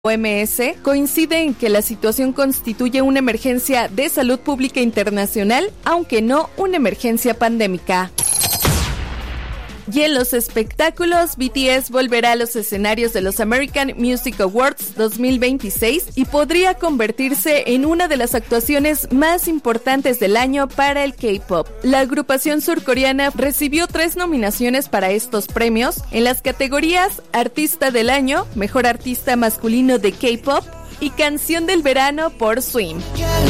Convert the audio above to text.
OMS coincide en que la situación constituye una emergencia de salud pública internacional, aunque no una emergencia pandémica. Y en los espectáculos, BTS volverá a los escenarios de los American Music Awards 2026 y podría convertirse en una de las actuaciones más importantes del año para el K-pop. La agrupación surcoreana recibió 3 nominaciones para estos premios en las categorías Artista del Año, Mejor Artista Masculino de K-pop y Canción del Verano por Swim.